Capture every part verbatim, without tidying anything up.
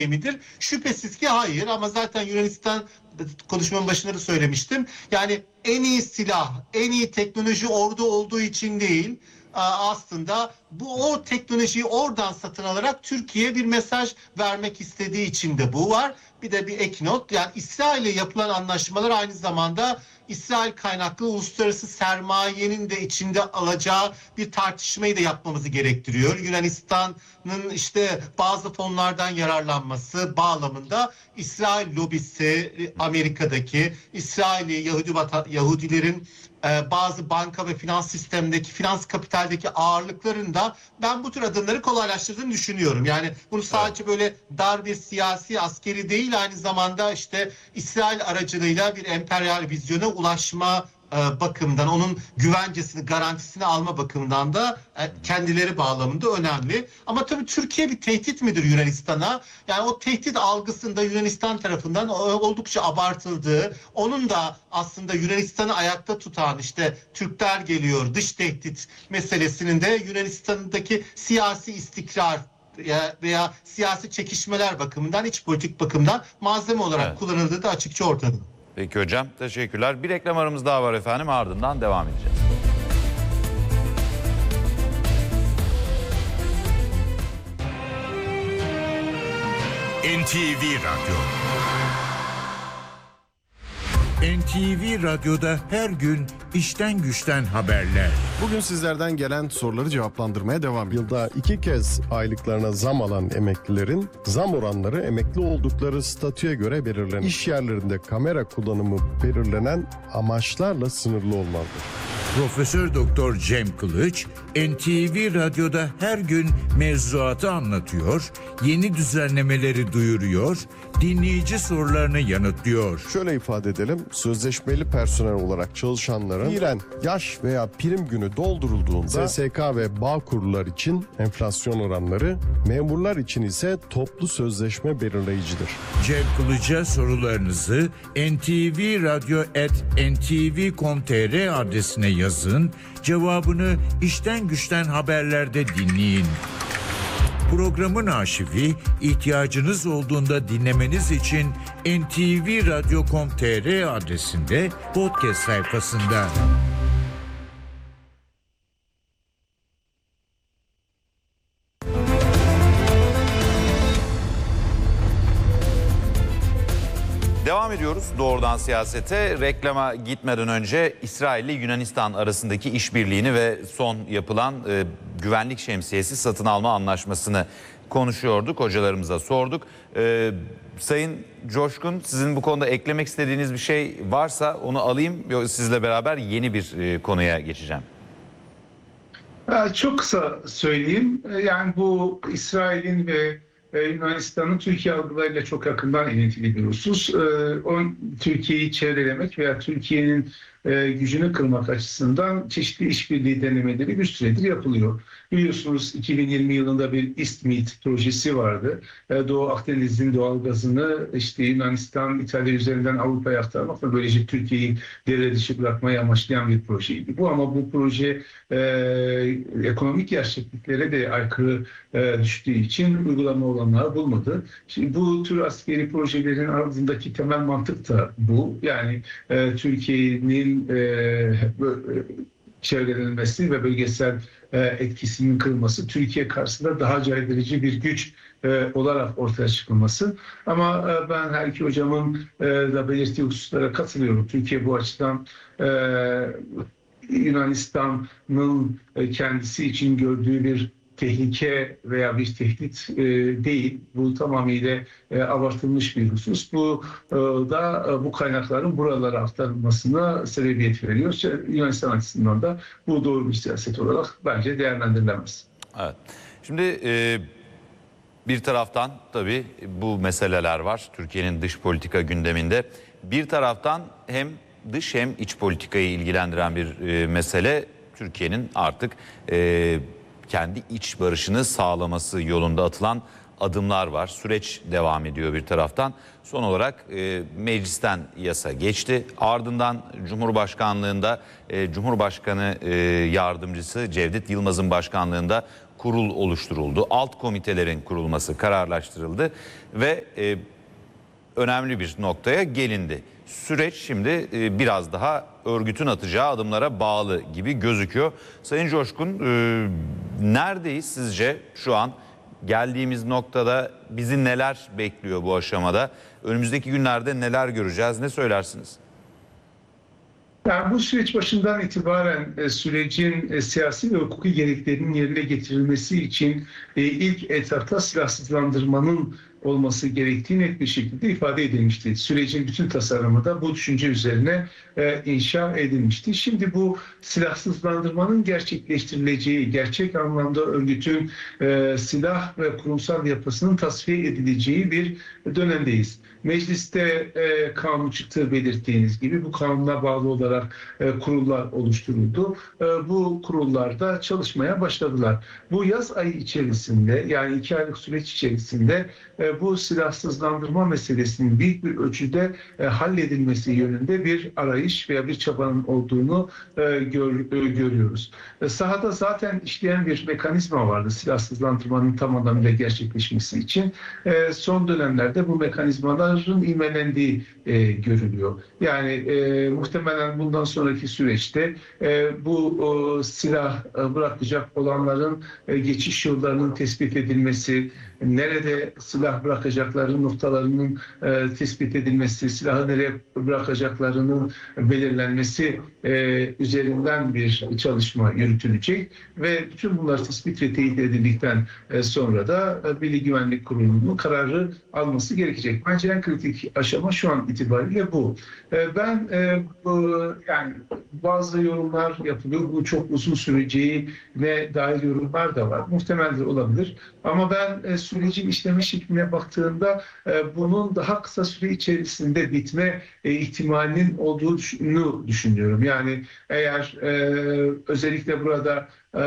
midir? Şüphesiz ki hayır, ama zaten Yunanistan, konuşmanın başında da söylemiştim. Yani en iyi silah, en iyi teknoloji orada olduğu için değil, aslında bu o teknolojiyi oradan satın alarak Türkiye'ye bir mesaj vermek istediği için de bu var. Bir de bir ek not, yani İsrail ile yapılan anlaşmalar aynı zamanda İsrail kaynaklı uluslararası sermayenin de içinde alacağı bir tartışmayı da yapmamızı gerektiriyor. Yunanistan'ın işte bazı fonlardan yararlanması bağlamında İsrail lobisi, Amerika'daki İsrail'i Yahudi vatan, Yahudilerin e, bazı banka ve finans sistemindeki, finans kapitaldeki ağırlıkların da ben bu tür adımları kolaylaştırdığını düşünüyorum. Yani bunu sadece böyle dar bir siyasi, askeri değil, aynı zamanda işte İsrail aracılığıyla bir emperyal vizyona ulaşma e, bakımından, onun güvencesini, garantisini alma bakımından da e, kendileri bağlamında önemli. Ama tabii Türkiye bir tehdit midir Yunanistan'a? Yani o tehdit algısında Yunanistan tarafından oldukça abartıldığı, onun da aslında Yunanistan'ı ayakta tutan, işte Türkler geliyor, dış tehdit meselesinin de Yunanistan'daki siyasi istikrar veya siyasi çekişmeler bakımından, iç politik bakımdan malzeme olarak evet. kullanıldığı da açıkça ortada. Peki hocam, teşekkürler. Bir reklam aramız daha var efendim, ardından devam edeceğiz. N T V Radyo. N T V Radyo'da her gün işten güçten haberler. Bugün sizlerden gelen soruları cevaplandırmaya devam ediyoruz. Yılda iki kez aylıklarına zam alan emeklilerin zam oranları emekli oldukları statüye göre belirlenir. İş yerlerinde kamera kullanımı belirlenen amaçlarla sınırlı olmalıdır. Profesör Doktor Cem Kılıç, N T V Radyo'da her gün mevzuatı anlatıyor, yeni düzenlemeleri duyuruyor, dinleyici sorularını yanıtlıyor. Şöyle ifade edelim, sözleşmeli personel olarak çalışanların fiilen yaş veya prim günü doldurulduğunda S S K ve Bağkurlar için enflasyon oranları, memurlar için ise toplu sözleşme belirleyicidir. Cem Kılıç'a sorularınızı n t v radyo at n t v nokta com nokta t r adresine yazın, cevabını işten güçten haberlerde dinleyin. Programın arşivi ihtiyacınız olduğunda dinlemeniz için n t v radyo nokta com nokta t r adresinde podcast sayfasında. Devam ediyoruz doğrudan siyasete. Reklama gitmeden önce İsrail ile Yunanistan arasındaki işbirliğini ve son yapılan e, güvenlik şemsiyesi satın alma anlaşmasını konuşuyorduk. Hocalarımıza sorduk. E, Sayın Coşkun, sizin bu konuda eklemek istediğiniz bir şey varsa onu alayım. Sizle beraber yeni bir e, konuya geçeceğim. Çok kısa söyleyeyim. Yani bu İsrail'in ve Yunanistan'ın Türkiye algılarıyla çok yakından ilintili bir husus. Türkiye'yi çevrelemek veya Türkiye'nin gücünü kırmak açısından çeşitli işbirliği denemeleri bir süredir yapılıyor. Biliyorsunuz iki bin yirmi yılında bir İSTMİT projesi vardı. Doğu Akdeniz'in doğal gazını işte Yunanistan, İtalya üzerinden Avrupa'ya aktarmak ve böylece Türkiye'yi devre dışı bırakmayı amaçlayan bir projeydi. Bu ama bu proje e, ekonomik gerçekliklere de aykırı e, düştüğü için uygulama olanlar bulmadı. Şimdi bu tür askeri projelerin ardındaki temel mantık da bu. Yani e, Türkiye'nin e, çevrelenmesi ve bölgesel e, etkisinin kırılması, Türkiye karşısında daha caydırıcı bir güç e, olarak ortaya çıkılması. Ama e, ben her iki hocamın e, da belirttiği hususlara katılıyorum. Türkiye bu açıdan e, Yunanistan'ın e, kendisi için gördüğü bir tehlike veya bir tehdit e, değil. Bu tamamıyla e, abartılmış bir husus. Bu e, da e, bu kaynakların buralara aktarılmasına sebebiyet veriyor. Yunanistan açısından da bu doğru bir siyaset olarak bence değerlendirilemez. Evet. Şimdi e, bir taraftan tabii bu meseleler var. Türkiye'nin dış politika gündeminde. Bir taraftan hem dış hem iç politikayı ilgilendiren bir e, mesele. Türkiye'nin artık e, kendi iç barışını sağlaması yolunda atılan adımlar var. Süreç devam ediyor bir taraftan. Son olarak e, meclisten yasa geçti. Ardından Cumhurbaşkanlığında e, Cumhurbaşkanı e, yardımcısı Cevdet Yılmaz'ın başkanlığında kurul oluşturuldu. Alt komitelerin kurulması kararlaştırıldı ve e, önemli bir noktaya gelindi. Süreç şimdi e, biraz daha örgütün atacağı adımlara bağlı gibi gözüküyor. Sayın Coşkun, e, neredeyiz sizce şu an? Geldiğimiz noktada bizi neler bekliyor bu aşamada? Önümüzdeki günlerde neler göreceğiz? Ne söylersiniz? Yani bu süreç başından itibaren e, sürecin e, siyasi ve hukuki gereklerinin yerine getirilmesi için e, ilk etapta silahsızlandırmanın olması gerektiği net bir şekilde ifade edilmişti. Sürecin bütün tasarımı da bu düşünce üzerine e, inşa edilmişti. Şimdi bu silahsızlandırmanın gerçekleştirileceği, gerçek anlamda örgütün e, silah ve kurumsal yapısının tasfiye edileceği bir dönemdeyiz. Mecliste e, kanun çıktığı belirttiğiniz gibi bu kanuna bağlı olarak e, kurullar oluşturuldu. E, bu kurullarda çalışmaya başladılar. Bu yaz ayı içerisinde, yani iki aylık süreç içerisinde e, bu silahsızlandırma meselesinin büyük bir ölçüde e, halledilmesi yönünde bir arayış veya bir çabanın olduğunu e, gör, e, görüyoruz. E, sahada zaten işleyen bir mekanizma vardı silahsızlandırmanın tam anlamıyla gerçekleşmesi için. E, son dönemlerde bu mekanizmaların imelendiği e, görülüyor. Yani e, muhtemelen bundan sonraki süreçte e, bu o, silah e, bırakacak olanların e, geçiş yollarının tespit edilmesi, nerede silah bırakacaklarının noktalarının e, tespit edilmesi, silahı nereye bırakacaklarının belirlenmesi e, üzerinden bir çalışma yürütülecek ve bütün bunlar tespit ve teyit edildikten e, sonra da e, Milli Güvenlik Kurulu'nun kararı alması gerekecek. Bence en kritik aşama şu an itibariyle bu. E, ben e, bu, yani bazı yorumlar yapılıyor. Bu çok uzun süreceğine dair yorumlar da var. Muhtemeldir, olabilir. Ama ben e, sürecin işleme şekline baktığımda e, bunun daha kısa süre içerisinde bitme e, ihtimalinin olduğunu düşünüyorum. Yani eğer e, özellikle burada e,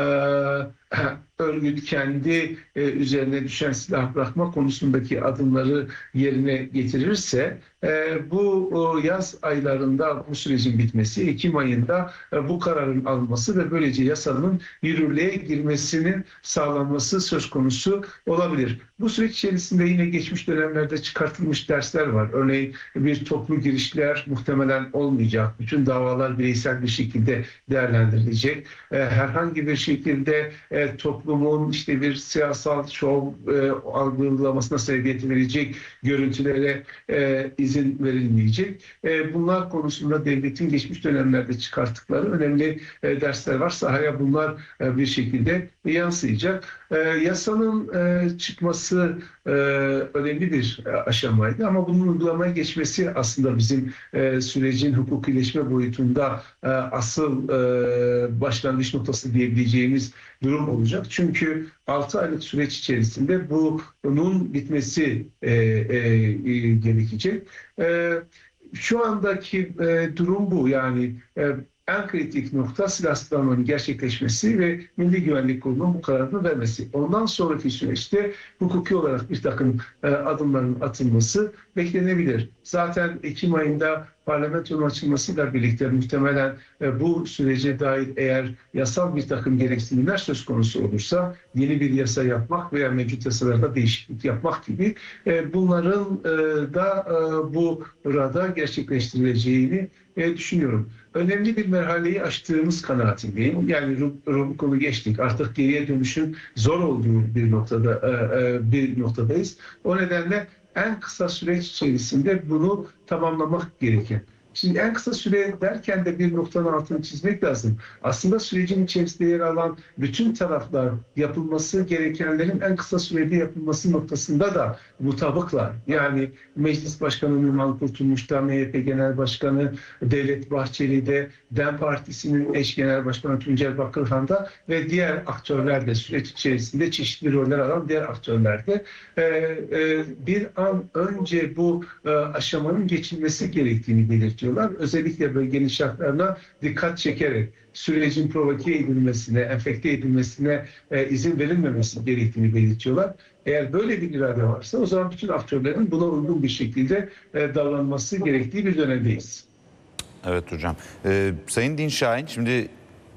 örgüt kendi e, üzerine düşen silah bırakma konusundaki adımları yerine getirirse e, bu o, yaz aylarında bu sürecin bitmesi, Ekim ayında e, bu kararın alınması ve böylece yasanın yürürlüğe girmesinin sağlanması söz konusu olabilir. Bu süreç içerisinde yine geçmiş dönemlerde çıkartılmış dersler var. Örneğin bir toplu girişler muhtemelen olmayacak. Bütün davalar bireysel bir şekilde değerlendirilecek. E, herhangi bir şekilde e, toplumun işte bir siyasal şov e, algılamasına sebebiyet verecek görüntülere e, izin verilmeyecek. E, bunlar konusunda devletin geçmiş dönemlerde çıkarttıkları önemli e, dersler var. Sahaya bunlar e, bir şekilde yansıyacak. E, yasanın e, çıkması e, önemli bir e, aşamaydı ama bunun uygulamaya geçmesi aslında bizim e, sürecin hukukileşme boyutunda e, asıl e, başlangıç noktası diyebileceğimiz durum olacak. Çünkü altı aylık süreç içerisinde bunun bitmesi e, e, e, gerekecek. E, şu andaki e, durum bu. Yani e, en kritik nokta silahsızlanmanın gerçekleşmesi ve Milli Güvenlik Kurulu'nun bu kararını vermesi. Ondan sonraki süreçte hukuki olarak bir takım e, adımların atılması beklenebilir. Zaten Ekim ayında parlamentonun açılmasıyla birlikte muhtemelen e, bu sürece dair eğer yasal bir takım gereksinimler söz konusu olursa yeni bir yasa yapmak veya mevcut yasalarda değişiklik yapmak gibi e, bunların e, da e, bu burada gerçekleştirileceğini e, düşünüyorum. Önemli bir merhaleyi aştığımız kanaatindeyim. Yani Rubikon'u geçtik. Artık geriye dönüşün zor olduğu bir noktada e, e, bir noktadayız. O nedenle en kısa süreç içerisinde bunu tamamlamak gerekir. Şimdi en kısa süre derken de bir noktanın altını çizmek lazım. Aslında sürecin içerisinde yer alan bütün taraflar yapılması gerekenlerin en kısa sürede yapılması noktasında da mutabıklar. Yani Meclis Başkanı Numan Kurtulmuş'ta, M H P Genel Başkanı Devlet Bahçeli'de, DEM Partisi'nin eş Genel Başkanı Tuncel Bakırhan'da ve diğer aktörler de süreç içerisinde çeşitli roller alan diğer aktörler de e, e, bir an önce bu e, aşamanın geçilmesi gerektiğini belirtiyor. Özellikle bölgenin şartlarına dikkat çekerek sürecin provoke edilmesine, enfekte edilmesine e, izin verilmemesi gerektiğini belirtiyorlar. Eğer böyle bir irade varsa o zaman bütün aktörlerin buna uygun bir şekilde e, davranması gerektiği bir dönemdeyiz. Evet hocam. Ee, Sayın Dinşahin, şimdi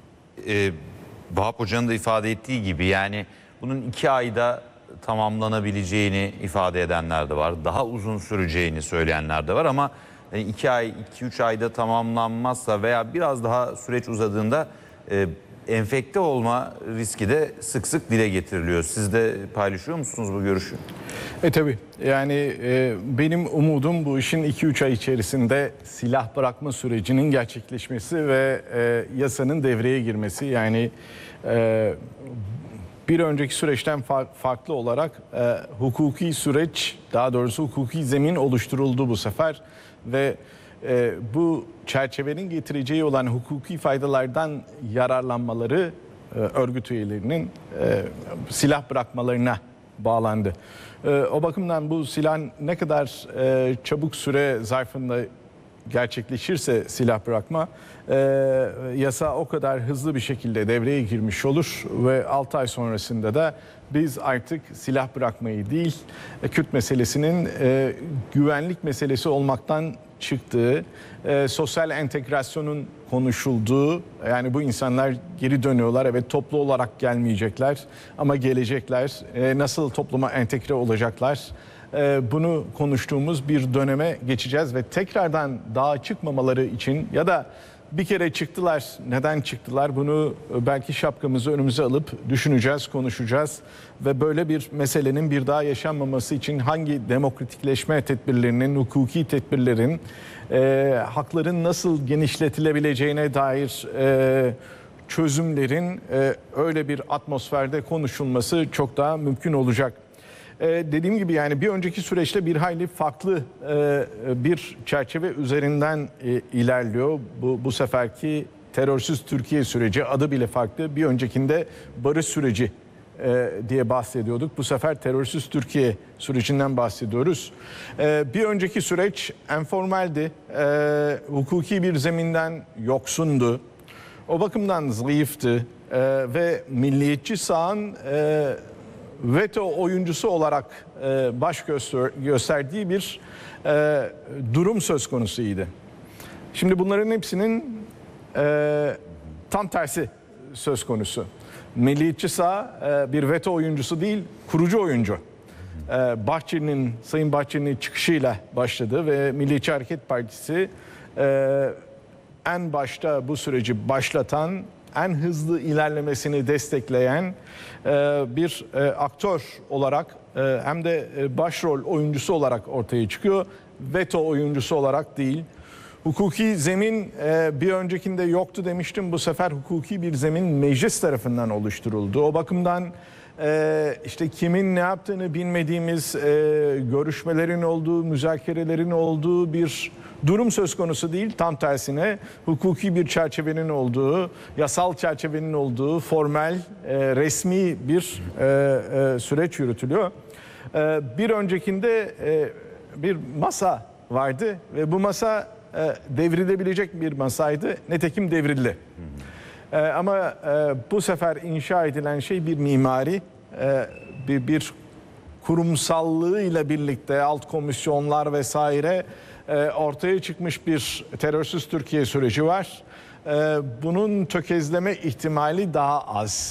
e, Vahap Hoca'nın da ifade ettiği gibi yani bunun iki ayda tamamlanabileceğini ifade edenler de var. Daha uzun süreceğini söyleyenler de var ama yani iki ay, iki üç ayda tamamlanmazsa veya biraz daha süreç uzadığında e, enfekte olma riski de sık sık dile getiriliyor. Siz de paylaşıyor musunuz bu görüşü? E tabii yani e, benim umudum bu işin iki üç ay içerisinde silah bırakma sürecinin gerçekleşmesi ve e, yasanın devreye girmesi. Yani e, bir önceki süreçten fa- farklı olarak e, hukuki süreç, daha doğrusu hukuki zemin oluşturuldu bu sefer ve e, bu çerçevenin getireceği olan hukuki faydalardan yararlanmaları e, örgüt üyelerinin e, silah bırakmalarına bağlandı. E, o bakımdan bu silah ne kadar e, çabuk süre zarfında gerçekleşirse silah bırakma e, yasa o kadar hızlı bir şekilde devreye girmiş olur ve altı ay sonrasında da biz artık silah bırakmayı değil Kürt meselesinin e, güvenlik meselesi olmaktan çıktığı, e, sosyal entegrasyonun konuşulduğu, yani bu insanlar geri dönüyorlar, evet toplu olarak gelmeyecekler ama gelecekler, e, nasıl topluma entegre olacaklar, e, bunu konuştuğumuz bir döneme geçeceğiz ve tekrardan dağa çıkmamaları için ya da bir kere çıktılar, neden çıktılar bunu belki şapkamızı önümüze alıp düşüneceğiz, konuşacağız ve böyle bir meselenin bir daha yaşanmaması için hangi demokratikleşme tedbirlerinin, hukuki tedbirlerin, e, hakların nasıl genişletilebileceğine dair e, çözümlerin e, öyle bir atmosferde konuşulması çok daha mümkün olacak. Ee, dediğim gibi yani bir önceki süreçte bir hayli farklı e, bir çerçeve üzerinden e, ilerliyor. Bu, bu seferki terörsüz Türkiye süreci adı bile farklı. Bir öncekinde barış süreci e, diye bahsediyorduk. Bu sefer terörsüz Türkiye sürecinden bahsediyoruz. E, bir önceki süreç enformaldi. E, hukuki bir zeminden yoksundu. O bakımdan zayıftı e, ve milliyetçi sağın e, veto oyuncusu olarak e, baş göster gösterdiği bir e, durum söz konusuydu. Şimdi bunların hepsinin e, tam tersi söz konusu. Milliyetçi sağ e, bir veto oyuncusu değil, kurucu oyuncu. E, Bahçeli'nin, Sayın Bahçeli'nin çıkışıyla başladı ve Milliyetçi Hareket Partisi e, en başta bu süreci başlatan, en hızlı ilerlemesini destekleyen bir aktör olarak hem de başrol oyuncusu olarak ortaya çıkıyor. Veto oyuncusu olarak değil. Hukuki zemin bir öncekinde yoktu demiştim. Bu sefer hukuki bir zemin meclis tarafından oluşturuldu. O bakımdan işte kimin ne yaptığını bilmediğimiz görüşmelerin olduğu, müzakerelerin olduğu bir durum söz konusu değil. Tam tersine hukuki bir çerçevenin olduğu, yasal çerçevenin olduğu, formel, resmi bir süreç yürütülüyor. Bir öncekinde bir masa vardı ve bu masa devrilebilecek bir masaydı. Nitekim devrildi. Ee, ama e, bu sefer inşa edilen şey bir mimari, e, bir, bir kurumsallığıyla birlikte alt komisyonlar vesaire e, ortaya çıkmış bir terörsüz Türkiye süreci var. E, bunun tökezleme ihtimali daha az.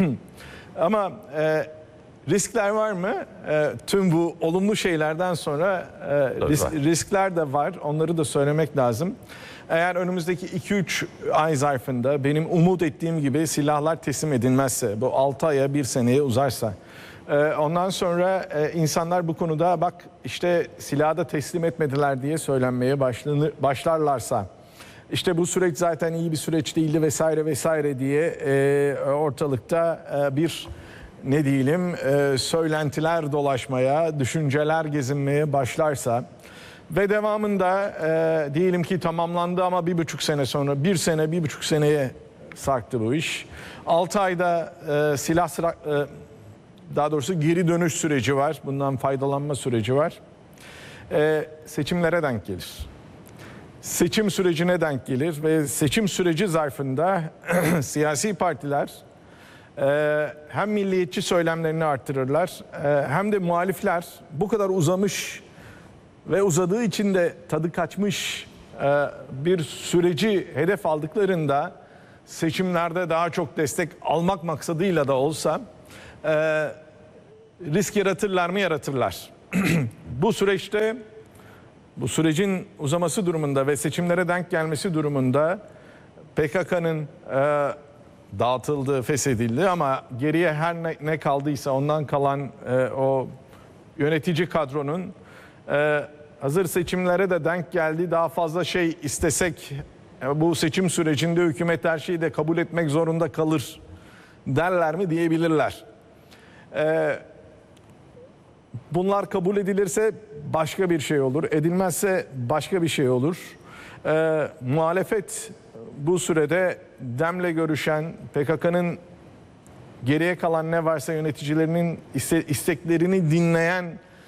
Ama e, riskler var mı? E, tüm bu olumlu şeylerden sonra e, risk, riskler de var. Onları da söylemek lazım. Eğer önümüzdeki iki üç ay zarfında benim umut ettiğim gibi silahlar teslim edilmezse, bu altı aya bir seneye uzarsa, ondan sonra insanlar bu konuda bak işte silahı da teslim etmediler diye söylenmeye başlarlarsa, işte bu süreç zaten iyi bir süreç değildi vesaire vesaire diye ortalıkta bir ne diyelim söylentiler dolaşmaya, düşünceler gezinmeye başlarsa, ve devamında e, diyelim ki tamamlandı ama bir buçuk sene sonra, bir sene, bir buçuk seneye sarktı bu iş. Altı ayda e, silah sıra, e, daha doğrusu geri dönüş süreci var. Bundan faydalanma süreci var. E, seçimlere denk gelir. Seçim sürecine denk gelir ve seçim süreci zarfında siyasi partiler e, hem milliyetçi söylemlerini artırırlar e, hem de muhalifler bu kadar uzamış ve uzadığı için de tadı kaçmış e, bir süreci hedef aldıklarında seçimlerde daha çok destek almak maksadıyla da olsa e, risk yaratırlar mı? Yaratırlar. Bu süreçte, bu sürecin uzaması durumunda ve seçimlere denk gelmesi durumunda P K K'nın e, dağıtıldığı, feshedildi ama geriye her ne, ne kaldıysa ondan kalan e, o yönetici kadronun e, hazır seçimlere de denk geldi. Daha fazla şey istesek e, bu seçim sürecinde hükümet her şeyi de kabul etmek zorunda kalır derler mi diyebilirler. E, bunlar kabul edilirse başka bir şey olur. Edilmezse başka bir şey olur. E, muhalefet bu sürede Dem'le görüşen, P K K'nın geriye kalan ne varsa yöneticilerinin isteklerini dinleyen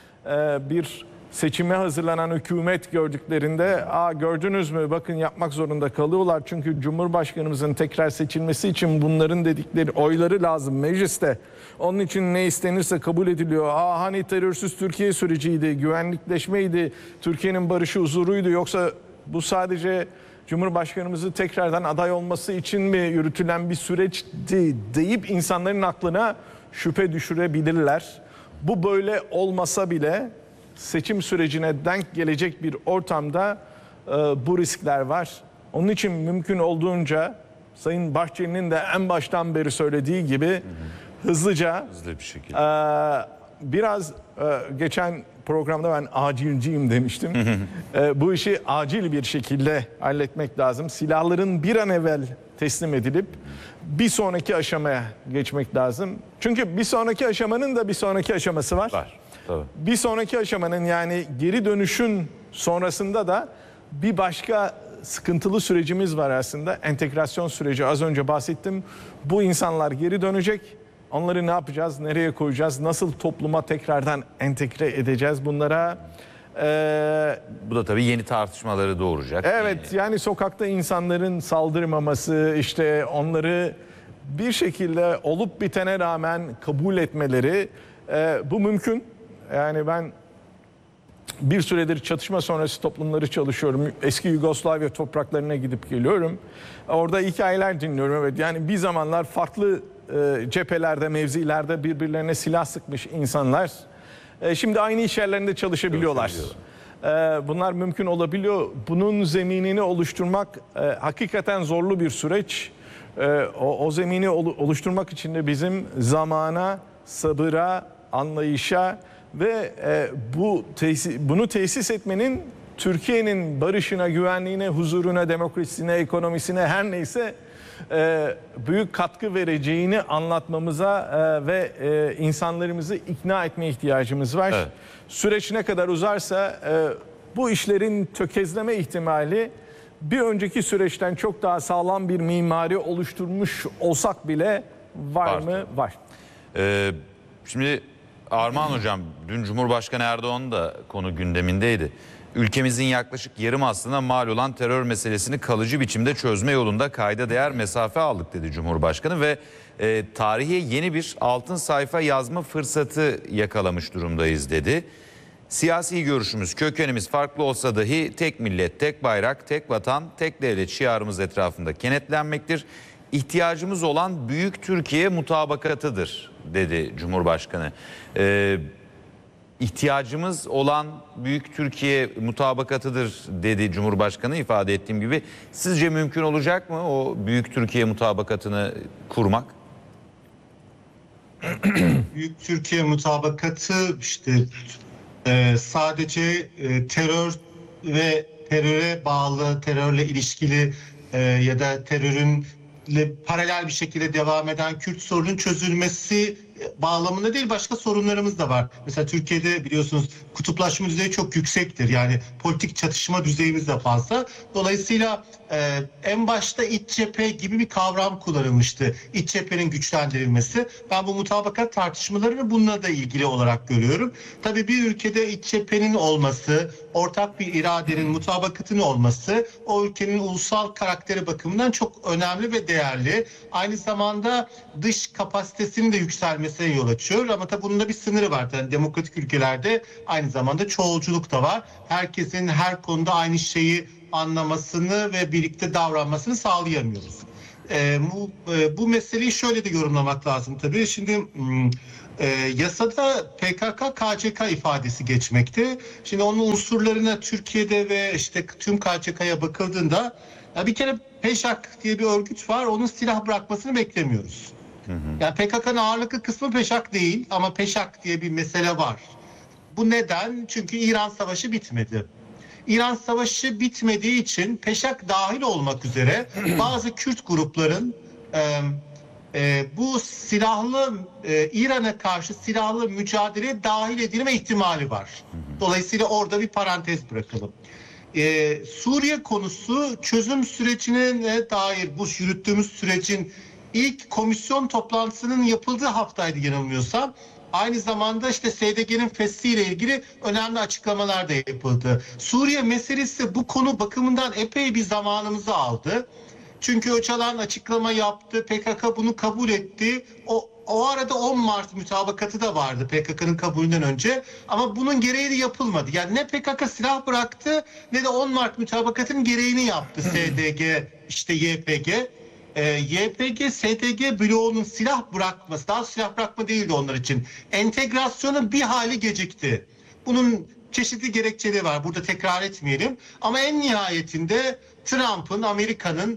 bir seçime hazırlanan hükümet gördüklerinde, aa gördünüz mü bakın yapmak zorunda kalıyorlar. Çünkü Cumhurbaşkanımızın tekrar seçilmesi için bunların dedikleri oyları lazım mecliste. Onun için ne istenirse kabul ediliyor. Aa hani terörsüz Türkiye süreciydi, güvenlikleşmeydi, Türkiye'nin barışı huzuruydu, yoksa bu sadece Cumhurbaşkanımızı tekrardan aday olması için mi yürütülen bir süreçti deyip insanların aklına şüphe düşürebilirler. Bu böyle olmasa bile seçim sürecine denk gelecek bir ortamda e, bu riskler var. Onun için mümkün olduğunca Sayın Bahçeli'nin de en baştan beri söylediği gibi hı hı. hızlıca hızlı bir şekilde e, biraz e, geçen programda ben acilciyim demiştim. e, bu işi acil bir şekilde halletmek lazım. Silahların bir an evvel teslim edilip bir sonraki aşamaya geçmek lazım. Çünkü bir sonraki aşamanın da bir sonraki aşaması var. Var. Tabii. Bir sonraki aşamanın yani geri dönüşün sonrasında da bir başka sıkıntılı sürecimiz var aslında. Entegrasyon süreci, az önce bahsettim. Bu insanlar geri dönecek. Onları ne yapacağız, nereye koyacağız, nasıl topluma tekrardan entegre edeceğiz bunlara? Ee, Bu da tabii yeni tartışmaları doğuracak. evet yeni... yani sokakta insanların saldırmaması, işte onları bir şekilde olup bitene rağmen kabul etmeleri, e, bu mümkün. Yani ben bir süredir çatışma sonrası toplumları çalışıyorum. Eski Yugoslavya topraklarına gidip geliyorum. Orada hikayeler dinliyorum. Evet, yani bir zamanlar farklı e, cephelerde, mevzilerde birbirlerine silah sıkmış insanlar e, şimdi aynı iş yerlerinde çalışabiliyorlar. E, bunlar mümkün olabiliyor. Bunun zeminini oluşturmak e, hakikaten zorlu bir süreç. E, o, o zemini oluşturmak için de bizim zamana, sabıra, anlayışa ve e, bu tesis, bunu tesis etmenin Türkiye'nin barışına, güvenliğine, huzuruna, demokrasisine, ekonomisine her neyse e, büyük katkı vereceğini anlatmamıza e, ve e, insanlarımızı ikna etmeye ihtiyacımız var. Evet. Süreç ne kadar uzarsa e, bu işlerin tökezleme ihtimali bir önceki süreçten çok daha sağlam bir mimari oluşturmuş olsak bile var, var mı? Var. Ee, şimdi Armağan Hocam, dün Cumhurbaşkanı Erdoğan da konu gündemindeydi. Ülkemizin yaklaşık yarım asrına mal olan terör meselesini kalıcı biçimde çözme yolunda kayda değer mesafe aldık dedi Cumhurbaşkanı ve e, tarihe yeni bir altın sayfa yazma fırsatı yakalamış durumdayız dedi. Siyasi görüşümüz, kökenimiz farklı olsa dahi tek millet, tek bayrak, tek vatan, tek devlet şiarımız etrafında kenetlenmektir. İhtiyacımız olan büyük Türkiye mutabakatıdır dedi Cumhurbaşkanı. Ee, ihtiyacımız olan büyük Türkiye mutabakatıdır dedi Cumhurbaşkanı, ifade ettiğim gibi. Sizce mümkün olacak mı o büyük Türkiye mutabakatını kurmak? Büyük Türkiye mutabakatı işte e, sadece e, terör ve teröre bağlı, terörle ilişkili e, ya da terörün paralel bir şekilde devam eden Kürt sorunun çözülmesi bağlamında değil, başka sorunlarımız da var. Mesela Türkiye'de biliyorsunuz kutuplaşma düzeyi çok yüksektir. Yani politik çatışma düzeyimiz de fazla. Dolayısıyla e, en başta iç cephe gibi bir kavram kullanılmıştı. İç cephenin güçlendirilmesi. Ben bu mutabakat tartışmalarını bununla da ilgili olarak görüyorum. Tabii bir ülkede iç cephenin olması, ortak bir iradenin, mutabakatın olması o ülkenin ulusal karakteri bakımından çok önemli ve değerli. Aynı zamanda dış kapasitesinin de yükselmesine yol açıyor. Ama tabii bunun da bir sınırı var. Yani demokratik ülkelerde aynı zamanda çoğulculuk da var. Herkesin her konuda aynı şeyi anlamasını ve birlikte davranmasını sağlayamıyoruz. E, bu, e, bu meseleyi şöyle de yorumlamak lazım tabii. Şimdi e, yasada P K K K C K ifadesi geçmekte. Şimdi onun unsurlarına Türkiye'de ve işte tüm K C K'ya bakıldığında ya bir kere PEŞAK diye bir örgüt var. Onun silah bırakmasını beklemiyoruz. Hı hı. Yani P K K'nın ağırlıklı kısmı PEŞAK değil ama PEŞAK diye bir mesele var. Bu neden? Çünkü İran Savaşı bitmedi. İran Savaşı bitmediği için PEŞAK dahil olmak üzere bazı Kürt grupların e, e, bu silahlı e, İran'a karşı silahlı mücadeleye dahil edilme ihtimali var. Dolayısıyla orada bir parantez bırakalım. Ee, Suriye konusu çözüm sürecine dair bu yürüttüğümüz sürecin ilk komisyon toplantısının yapıldığı haftaydı yanılmıyorsam. Aynı zamanda işte S D G'nin fesliyle ilgili önemli açıklamalar da yapıldı. Suriye meselesi bu konu bakımından epey bir zamanımızı aldı. Çünkü Öcalan açıklama yaptı, P K K bunu kabul etti. O O arada on Mart mütabakatı da vardı P K K'nın kabulünden önce ama bunun gereği de yapılmadı. Yani ne P K K silah bıraktı ne de on Mart mütabakatının gereğini yaptı S D G, işte Y P G. Ee, Y P G, S D G bloğunun silah bırakması, daha silah bırakma değildi onlar için. Entegrasyonu bir hali gecikti. Bunun çeşitli gerekçeleri var, burada tekrar etmeyelim. Ama en nihayetinde Trump'ın, Amerika'nın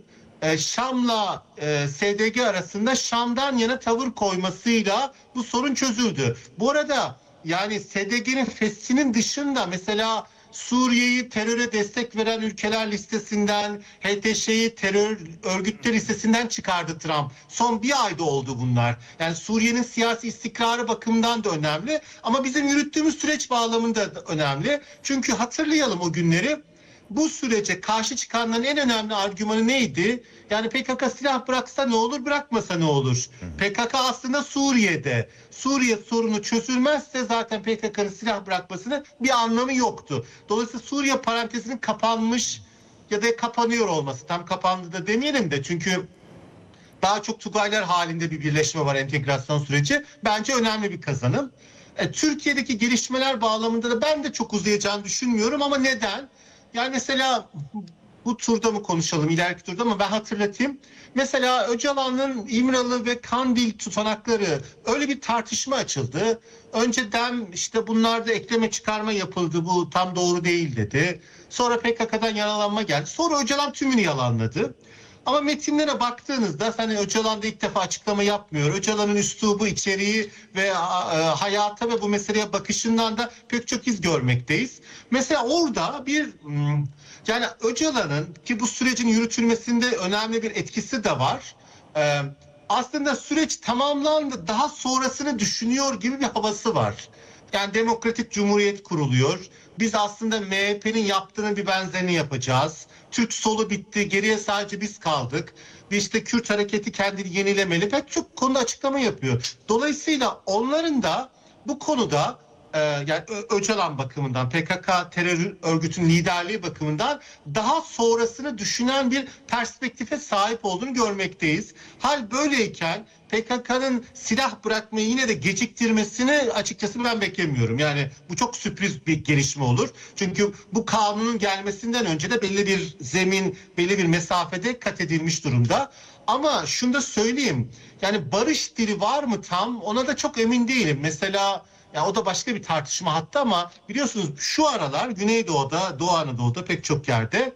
Şam'la e, S D G arasında Şam'dan yana tavır koymasıyla bu sorun çözüldü. Bu arada yani S D G'nin feshinin dışında mesela Suriye'yi teröre destek veren ülkeler listesinden, H T Ş'yi terör örgütleri listesinden çıkardı Trump. Son bir ayda oldu bunlar. Yani Suriye'nin siyasi istikrarı bakımından da önemli ama bizim yürüttüğümüz süreç bağlamında da önemli. Çünkü hatırlayalım o günleri. Bu sürece karşı çıkanların en önemli argümanı neydi? Yani P K K silah bıraksa ne olur, bırakmasa ne olur? P K K aslında Suriye'de. Suriye sorunu çözülmezse zaten P K K'nın silah bırakmasının bir anlamı yoktu. Dolayısıyla Suriye parantezinin kapanmış ya da kapanıyor olması, tam kapandı da demeyelim de çünkü daha çok Tugaylar halinde bir birleşme var, entegrasyon süreci. Bence önemli bir kazanım. E, Türkiye'deki gelişmeler bağlamında da ben de çok uzayacağını düşünmüyorum ama neden? Yani mesela bu turda mı konuşalım, ileriki turda ama ben hatırlatayım. Mesela Öcalan'ın İmralı ve Kandil tutanakları, öyle bir tartışma açıldı. Önceden işte bunlarda ekleme çıkarma yapıldı, bu tam doğru değil dedi. Sonra P K K'dan yaralanma geldi. Sonra Öcalan tümünü yalanladı. Ama metinlere baktığınızda hani Öcalan da ilk defa açıklama yapmıyor. Öcalan'ın üslubu, içeriği ve e, hayata ve bu meseleye bakışından da pek çok iz görmekteyiz. Mesela orada bir yani Öcalan'ın ki bu sürecin yürütülmesinde önemli bir etkisi de var. E, aslında süreç tamamlandı, daha sonrasını düşünüyor gibi bir havası var. Yani Demokratik Cumhuriyet kuruluyor. Biz aslında M H P'nin yaptığının bir benzerini yapacağız. Türk solu bitti, geriye sadece biz kaldık. Ve işte Kürt hareketi kendini yenilemeli. Pek çok konuda açıklama yapıyor. Dolayısıyla onların da bu konuda e, yani Öcalan bakımından, P K K terör örgütünün liderliği bakımından daha sonrasını düşünen bir perspektife sahip olduğunu görmekteyiz. Hal böyleyken P K K'nın silah bırakmayı yine de geciktirmesini açıkçası ben beklemiyorum. Yani bu çok sürpriz bir gelişme olur. Çünkü bu kanunun gelmesinden önce de belli bir zemin, belli bir mesafede kat edilmiş durumda. Ama şunu da söyleyeyim. Yani barış dili var mı tam? Ona da çok emin değilim. Mesela ya o da başka bir tartışma hatta ama biliyorsunuz şu aralar Güneydoğu'da, Doğu Anadolu'da pek çok yerde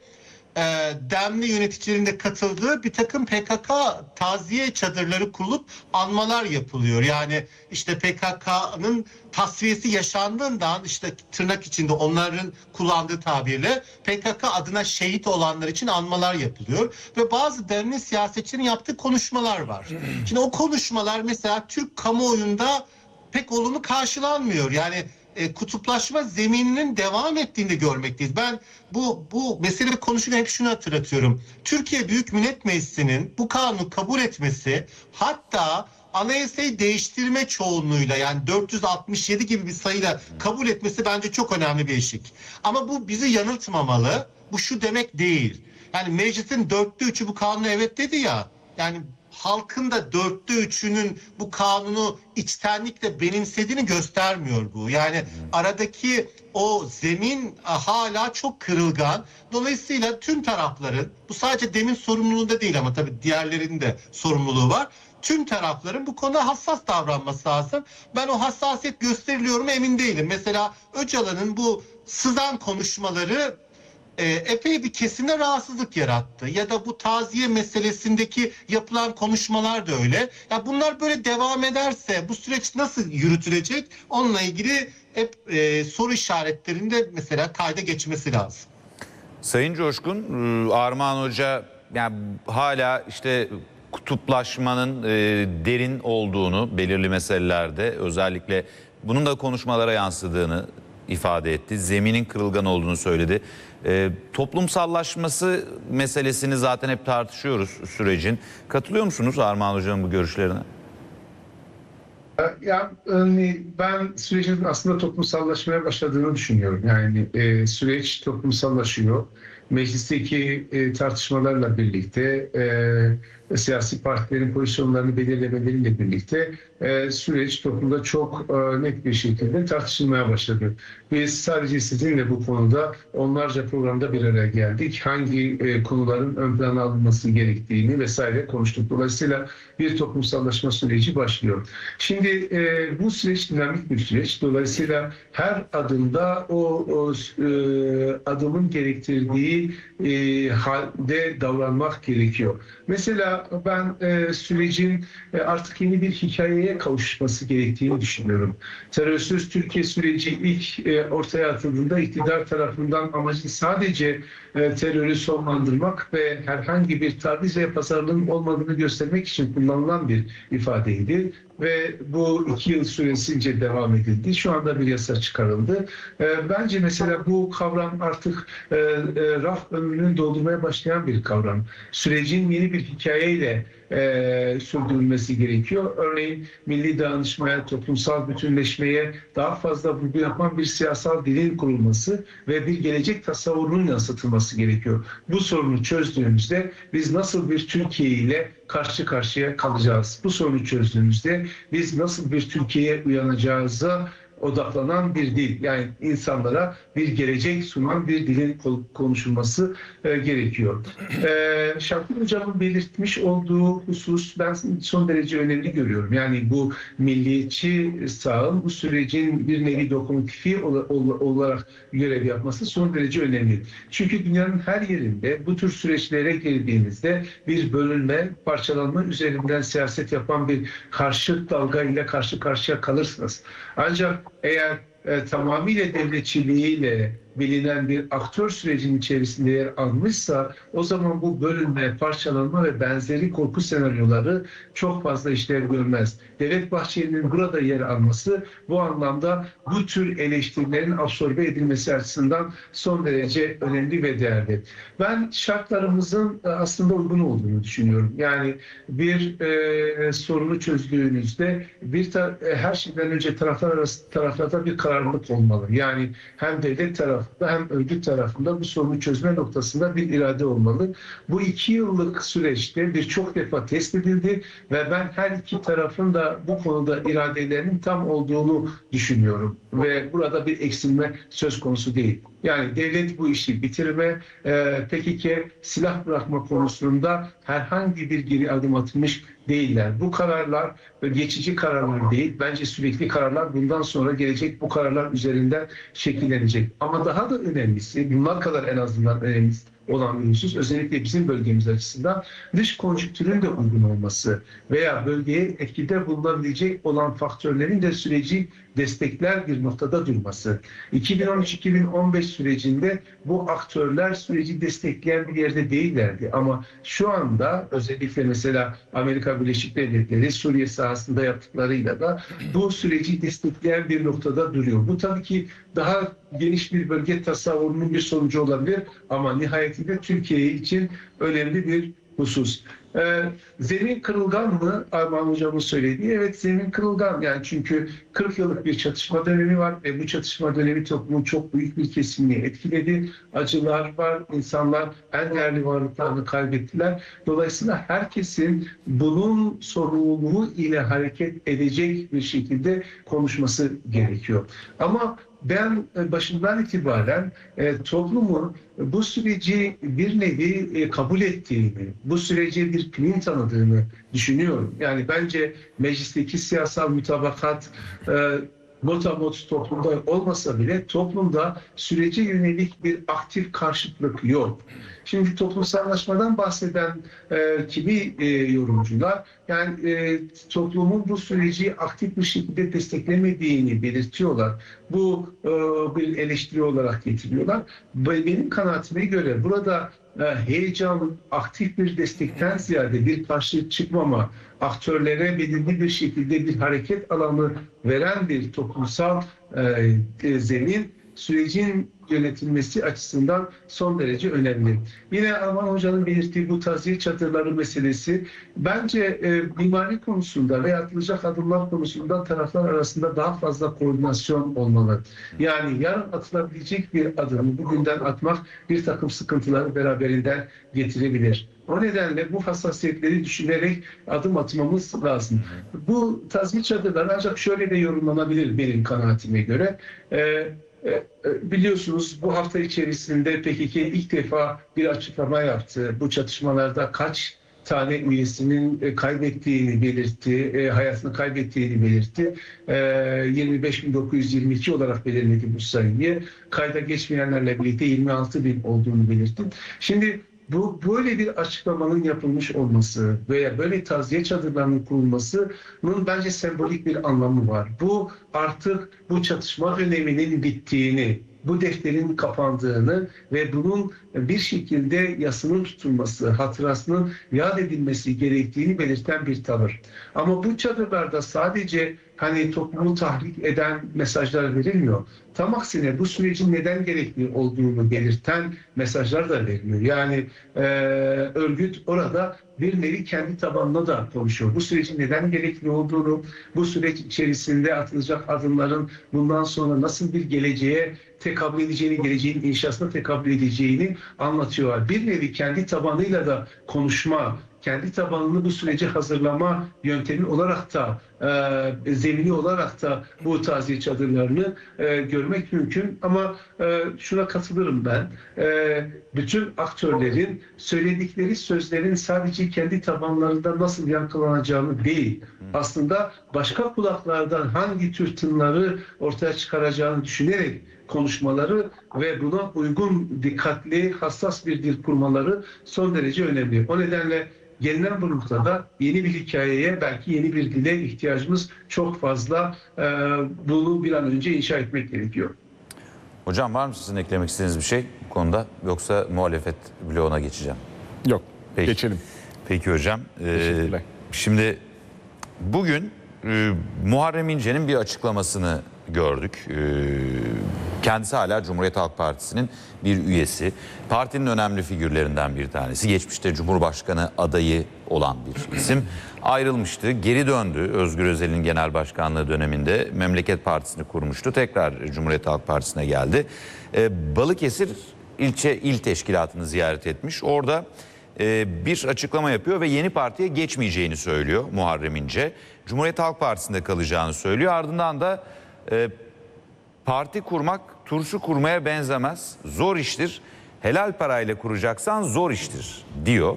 e, Demli yöneticilerin de katıldığı bir takım P K K taziye çadırları kurulup anmalar yapılıyor. Yani işte P K K'nın tasfiyesi yaşandığından, işte tırnak içinde onların kullandığı tabirle P K K adına şehit olanlar için anmalar yapılıyor. Ve bazı Demli siyasetçilerin yaptığı konuşmalar var. Şimdi o konuşmalar mesela Türk kamuoyunda pek olumlu karşılanmıyor. Yani e, kutuplaşma zemininin devam ettiğini de görmekteyiz. Ben bu bu mesele konuşurken hep şunu hatırlatıyorum. Türkiye Büyük Millet Meclisi'nin bu kanunu kabul etmesi, hatta anayasayı değiştirme çoğunluğuyla, yani dört yüz altmış yedi gibi bir sayıyla kabul etmesi bence çok önemli bir eşik. Ama bu bizi yanıltmamalı. Bu şu demek değil. Yani meclisin dörtte üçü bu kanuna evet dedi ya. Yani halkın da dörtte üçünün bu kanunu içtenlikle benimsediğini göstermiyor bu. Yani aradaki o zemin hala çok kırılgan. Dolayısıyla tüm tarafların, bu sadece Dem'in sorumluluğunda değil ama tabii diğerlerinin de sorumluluğu var. Tüm tarafların bu konuda hassas davranması lazım. Ben o hassasiyet gösteriliyor mu emin değilim. Mesela Öcalan'ın bu sızan konuşmaları e, epey bir kesimde rahatsızlık yarattı. Ya da bu taziye meselesindeki yapılan konuşmalar da öyle. Ya bunlar böyle devam ederse bu süreç nasıl yürütülecek? Onunla ilgili hep e, soru işaretlerinde mesela kayda geçmesi lazım. Sayın Coşkun, Armağan Hoca yani hala işte kutuplaşmanın e, derin olduğunu belirli meselelerde, özellikle bunun da konuşmalara yansıdığını ifade etti. Zeminin kırılgan olduğunu söyledi. E, toplumsallaşması meselesini zaten hep tartışıyoruz sürecin. Katılıyor musunuz Armağan Hoca'nın bu görüşlerine? Yani ben sürecin aslında toplumsallaşmaya başladığını düşünüyorum. Yani e, süreç toplumsallaşıyor. Meclisteki e, tartışmalarla birlikte, e, siyasi partilerin pozisyonlarını belirlemeleriyle birlikte e, süreç toplumda çok e, net bir şekilde tartışılmaya başladı. Biz sadece sizinle bu konuda onlarca programda bir araya geldik. Hangi e, konuların ön plana alınması gerektiğini vesaire konuştuk. Dolayısıyla bir toplumsallaşma süreci başlıyor. Şimdi e, bu süreç dinamik bir süreç. Dolayısıyla her adımda o, o e, adımın gerektirdiği e, halde davranmak gerekiyor. Mesela ben e, sürecin e, artık yeni bir hikayeye kavuşması gerektiğini düşünüyorum. Terörsüz Türkiye süreci ilk e, ortaya atıldığında iktidar tarafından amacı sadece e, terörü sonlandırmak ve herhangi bir taviz ve pazarlığın olmadığını göstermek için kullanılan bir ifadeydi. Ve bu iki yıl süresince devam edildi. Şu anda bir yasa çıkarıldı. E, bence mesela bu kavram artık e, e, raf ömrünü doldurmaya başlayan bir kavram. Sürecin yeni bir hikayeyle e, sürdürülmesi gerekiyor. Örneğin milli dayanışmaya, toplumsal bütünleşmeye daha fazla vurgu yapan bir siyasal dilin kurulması ve bir gelecek tasavvurunun yansıtılması gerekiyor. Bu sorunu çözdüğümüzde biz nasıl bir Türkiye ile karşı karşıya kalacağız? Bu sorunu çözdüğümüzde biz nasıl bir Türkiye'ye uyanacağıza odaklanan bir dil, yani insanlara bir gelecek sunan bir dilin konuşulması e, gerekiyor. E, Şarkın Hocam'ın belirtmiş olduğu husus ben son derece önemli görüyorum. Yani bu milliyetçi sağın bu sürecin bir nevi dokunutifi olarak görev yapması son derece önemli. Çünkü dünyanın her yerinde bu tür süreçlere girdiğinizde bir bölünme, parçalanma üzerinden siyaset yapan bir karşı dalga ile karşı karşıya kalırsınız. Ancak eğer e, tamamıyla devletçiliğiyle bilinen bir aktör sürecinin içerisinde yer almışsa o zaman bu bölünme, parçalanma ve benzeri korku senaryoları çok fazla işlev görmez. Devlet Bahçeli'nin burada yer alması bu anlamda bu tür eleştirilerin absorbe edilmesi açısından son derece önemli ve değerli. Ben şartlarımızın aslında uygun olduğunu düşünüyorum. Yani bir e, sorunu çözdüğünüzde bir her şeyden önce taraflar arası taraflarda bir kararlılık olmalı. Yani hem devlet tarafı hem örgüt tarafında bu sorunu çözme noktasında bir irade olmalı. Bu iki yıllık süreçte birçok defa test edildi ve ben her iki tarafın da bu konuda iradelerinin tam olduğunu düşünüyorum. Ve burada bir eksilme söz konusu değil. Yani devlet bu işi bitirme, e, P K K silah bırakma konusunda herhangi bir geri adım atmış değiller. Bu kararlar geçici kararlar değil. Bence sürekli kararlar, bundan sonra gelecek bu kararlar üzerinden şekillenecek. Ama daha da önemlisi, bunlar kadar en azından önemlisi, olan bir husus. Özellikle bizim bölgemiz açısından dış konjonktürün de uygun olması veya bölgeye etkide bulunabilecek olan faktörlerin de süreci destekler bir noktada durması. iki bin on üç iki bin on beş sürecinde bu aktörler süreci destekleyen bir yerde değillerdi. Ama şu anda özellikle mesela Amerika Birleşik Devletleri Suriye sahasında yaptıklarıyla da bu süreci destekleyen bir noktada duruyor. Bu tabii ki daha geniş bir bölge tasavvurunun bir sonucu olabilir ama nihayetinde Türkiye için önemli bir husus. Ee, zemin kırılgan mı? Armağan Hocam'ın söylediği. Evet, zemin kırılgan. Yani çünkü kırk yıllık bir çatışma dönemi var ve bu çatışma dönemi toplumun çok büyük bir kesimini etkiledi. Acılar var. İnsanlar en değerli varlıklarını kaybettiler. Dolayısıyla herkesin bunun sorumluluğu ile hareket edecek bir şekilde konuşması gerekiyor. Ama ben başından itibaren e, toplumun bu süreci bir nevi e, kabul ettiğini, bu sürece bir klin tanıdığını düşünüyorum. Yani bence meclisteki siyasal mütabakat e, motamot toplumda olmasa bile toplumda sürece yönelik bir aktif karşıtlık yok. Şimdi toplumsallaşmadan bahseden e, kimi e, yorumcular yani e, toplumun bu süreci aktif bir şekilde desteklemediğini belirtiyorlar. Bu e, bir eleştiri olarak getiriyorlar. Benim kanaatime göre burada e, heyecanın aktif bir destekten ziyade bir karşı çıkmama, aktörlere belirli bir şekilde bir hareket alanı veren bir toplumsal e, e, zemin sürecin yönetilmesi açısından son derece önemli. Yine Armağan Hoca'nın belirttiği bu taziye çadırları meselesi bence e, mimari konusunda ve atılacak adımlar konusunda taraflar arasında daha fazla koordinasyon olmalı. Yani yarın atılabilecek bir adımı bugünden atmak bir takım sıkıntıları beraberinde getirebilir. O nedenle bu hassasiyetleri düşünerek adım atmamız lazım. Bu taziye çadırları ancak şöyle de yorumlanabilir benim kanaatime göre. E, Biliyorsunuz bu hafta içerisinde P K K ilk defa bir açıklama yaptı. Bu çatışmalarda kaç tane üyesinin kaybettiğini belirtti, hayatını kaybettiğini belirtti. yirmi beş bin dokuz yüz yirmi iki olarak belirledi bu sayıyı. Kayda geçmeyenlerle birlikte yirmi altı bin olduğunu belirtti. Şimdi bu böyle bir açıklamanın yapılmış olması veya böyle taziye çadırlarının kurulmasının bence sembolik bir anlamı var. Bu artık bu çatışma döneminin bittiğini, bu defterin kapandığını ve bunun bir şekilde yasının tutulması, hatırasının yad edilmesi gerektiğini belirten bir tavır. Ama bu çadırlarda sadece hani toplumu tahrik eden mesajlar verilmiyor. Tam aksine bu sürecin neden gerekli olduğunu belirten mesajlar da veriliyor. Yani e, örgüt orada bir nevi kendi tabanına da konuşuyor. Bu sürecin neden gerekli olduğunu, bu süreç içerisinde atılacak adımların bundan sonra nasıl bir geleceğe tekabül edeceğini, geleceğin inşasına tekabül edeceğini anlatıyorlar. Bir nevi kendi tabanıyla da konuşma, kendi tabanını bu sürece hazırlama yöntemi olarak da e, zemini olarak da bu taziye çadırlarını e, görmek mümkün. Ama e, şuna katılırım ben. E, bütün aktörlerin söyledikleri sözlerin sadece kendi tabanlarında nasıl yankılanacağını değil, aslında başka kulaklardan hangi tür tınları ortaya çıkaracağını düşünerek konuşmaları ve buna uygun, dikkatli, hassas bir dil kurmaları son derece önemli. O nedenle gelinen bu noktada yeni bir hikayeye, belki yeni bir dile ihtiyacımız çok fazla. Ee, bunu bir an önce inşa etmek gerekiyor. Hocam var mı sizin eklemek istediğiniz bir şey bu konuda? Yoksa muhalefet bloğuna geçeceğim. Yok, Peki. geçelim. Peki hocam. Teşekkürler. Ee, şimdi bugün e, Muharrem İnce'nin bir açıklamasını gördük. Ee, kendisi hala Cumhuriyet Halk Partisi'nin bir üyesi. Partinin önemli figürlerinden bir tanesi. Geçmişte Cumhurbaşkanı adayı olan bir isim. Ayrılmıştı, geri döndü. Özgür Özel'in genel başkanlığı döneminde Memleket Partisi'ni kurmuştu. Tekrar Cumhuriyet Halk Partisi'ne geldi. Ee, Balıkesir ilçe il teşkilatını ziyaret etmiş. Orada e, bir açıklama yapıyor ve yeni partiye geçmeyeceğini söylüyor Muharrem İnce. Cumhuriyet Halk Partisi'nde kalacağını söylüyor. Ardından da e, parti kurmak turşu kurmaya benzemez. Zor iştir. Helal parayla kuracaksan zor iştir diyor.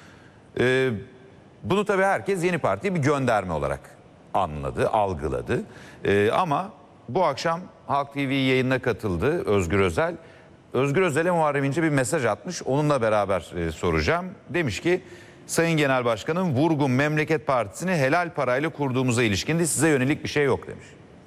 Ee, bunu tabii herkes yeni partiye bir gönderme olarak anladı, algıladı. Ee, ama bu akşam Halk T V yayınına katıldı Özgür Özel. Özgür Özel'e Muharrem İnce bir mesaj atmış. Onunla beraber e, soracağım. Demiş ki Sayın Genel Başkanım, vurgun Memleket Partisi'ni helal parayla kurduğumuza ilişkindi. Size yönelik bir şey yok demiş.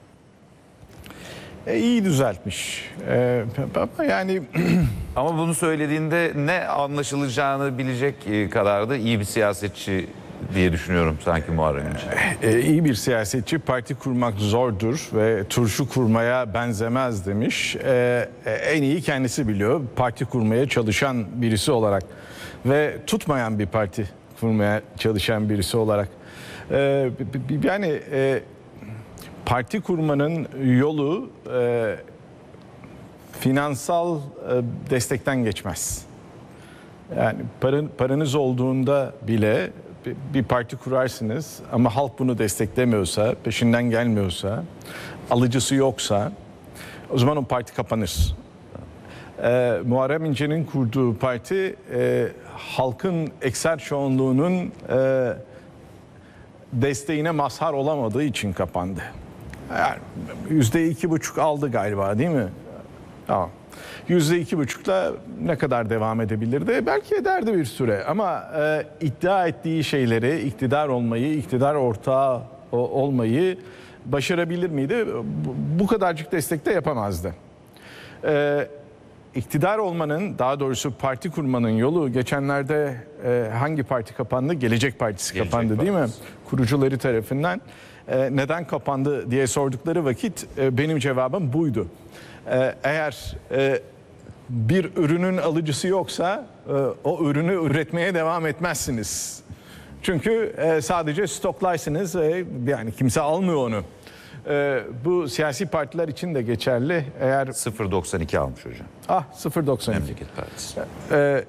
E, iyi düzeltmiş. E, ama yani Ama bunu söylediğinde ne anlaşılacağını bilecek e, kadar da iyi bir siyasetçi diye düşünüyorum sanki Muharrem İnce. e, iyi bir siyasetçi parti kurmak zordur ve turşu kurmaya benzemez demiş. E, e, en iyi kendisi biliyor. Parti kurmaya çalışan birisi olarak ve tutmayan bir parti kurmaya çalışan birisi olarak. E, yani e, parti kurmanın yolu e, finansal e, destekten geçmez. Yani paran, paranız olduğunda bile bir, bir parti kurarsınız ama halk bunu desteklemiyorsa, peşinden gelmiyorsa, alıcısı yoksa o zaman o parti kapanır. Ee, Muharrem İnce'nin kurduğu parti e, halkın ekser çoğunluğunun e, desteğine mazhar olamadığı için kapandı. Yani yüzde iki buçuk aldı galiba, değil mi? Tamam. Yüzde iki buçukla ne kadar devam edebilirdi? Belki ederdi bir süre ama e, iddia ettiği şeyleri, iktidar olmayı, iktidar ortağı o, olmayı başarabilir miydi? Bu, bu kadarcık destekte yapamazdı. E, iktidar olmanın, daha doğrusu parti kurmanın yolu geçenlerde e, hangi parti kapandı? Gelecek Partisi Gelecek kapandı, değil mi? Partisi. Kurucuları tarafından. E, neden kapandı diye sordukları vakit e, benim cevabım buydu. E, eğer e, bir ürünün alıcısı yoksa e, o ürünü üretmeye devam etmezsiniz. Çünkü e, sadece stoklarsınız ve yani kimse almıyor onu. E, bu siyasi partiler için de geçerli. Eğer sıfır virgül doksan iki almış hocam. ah sıfır virgül doksan iki. Memleket Partisi. E,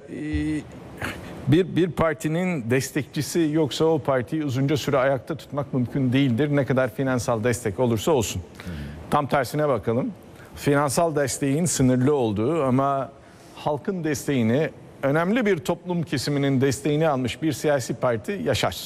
bir bir partinin destekçisi yoksa o partiyi uzunca süre ayakta tutmak mümkün değildir. Ne kadar finansal destek olursa olsun. Tam tersine bakalım. Finansal desteğin sınırlı olduğu ama halkın desteğini, önemli bir toplum kesiminin desteğini almış bir siyasi parti yaşar.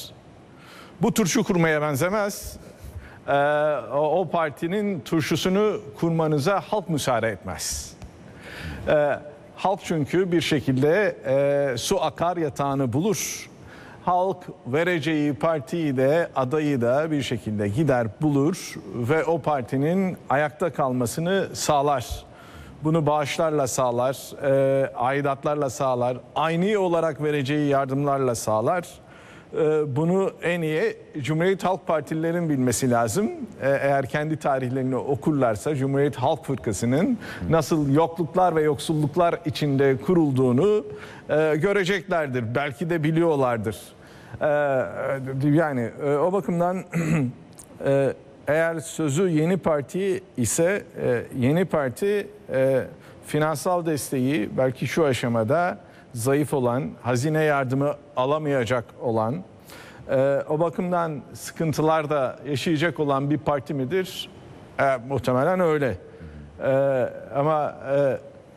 Bu turşu kurmaya benzemez. Ee, o, o partinin turşusunu kurmanıza halk müsaade etmez. Ee, halk çünkü bir şekilde e, su akar yatağını bulur. Halk vereceği partiyi de adayı da bir şekilde gider bulur ve o partinin ayakta kalmasını sağlar. Bunu bağışlarla sağlar, e, aidatlarla sağlar, ayni olarak vereceği yardımlarla sağlar. E, bunu en iyi Cumhuriyet Halk Partililerin bilmesi lazım. E, eğer kendi tarihlerini okurlarsa Cumhuriyet Halk Fırkası'nın nasıl yokluklar ve yoksulluklar içinde kurulduğunu e, göreceklerdir. Belki de biliyorlardır. E, yani e, o bakımdan e, eğer sözü Yeni Parti ise e, Yeni Parti e, finansal desteği belki şu aşamada zayıf olan, hazine yardımı alamayacak olan, e, o bakımdan sıkıntılar da yaşayacak olan bir parti midir? E, muhtemelen öyle. E, ama e,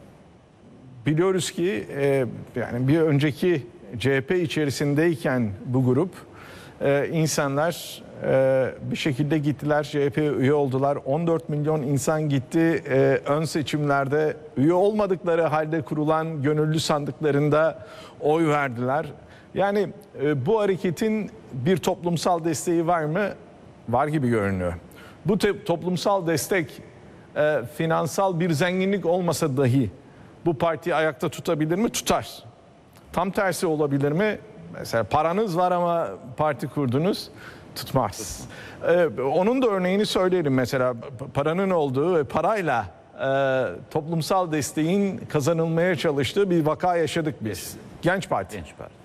biliyoruz ki e, yani bir önceki C H P içerisindeyken bu grup e, insanlar e, bir şekilde gittiler, C H P'ye üye oldular. on dört milyon insan gitti. E, ön seçimlerde üye olmadıkları halde kurulan gönüllü sandıklarında oy verdiler. Yani e, bu hareketin bir toplumsal desteği var mı? Var gibi görünüyor. Bu te- toplumsal destek e, finansal bir zenginlik olmasa dahi bu partiyi ayakta tutabilir mi? Tutar. Tam tersi olabilir mi? Mesela paranız var ama parti kurdunuz, tutmaz. Ee, onun da örneğini söyleyelim. Mesela paranın olduğu ve parayla e, toplumsal desteğin kazanılmaya çalıştığı bir vaka yaşadık biz. Genç Parti. Genç Parti.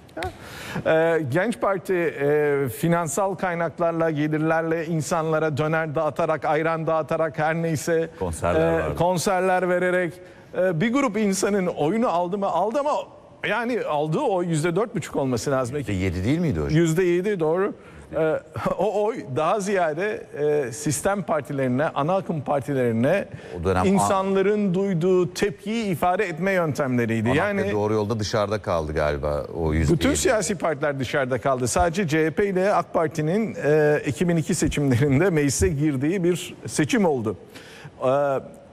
Ee, Genç Parti e, finansal kaynaklarla, gelirlerle insanlara döner dağıtarak, ayran dağıtarak her neyse Konserler vardı. konserler vererek e, bir grup insanın oyunu aldı mı? Aldı ama yani aldığı o yüzde dört buçuk olması lazım. yedi değil miydi hocam? Yüzde yedi doğru. Ee, o oy daha ziyade e, sistem partilerine, ana akım partilerine O dönem insanların duyduğu tepkiyi ifade etme yöntemleriydi. Yani Yani doğru yolda dışarıda kaldı galiba o yüzde. bütün siyasi partiler dışarıda kaldı. Sadece C H P ile AK Parti'nin e, iki bin iki seçimlerinde meclise girdiği bir seçim oldu. E,